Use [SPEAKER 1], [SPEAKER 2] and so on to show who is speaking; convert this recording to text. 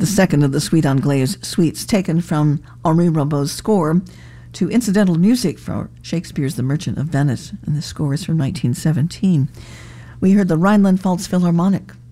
[SPEAKER 1] the second of the Suite Anglaise suites, taken from Henri Rimbaud's score to incidental music for Shakespeare's The Merchant of Venice, and the score is from 1917. We heard the Rhineland-Pfalz Philharmonic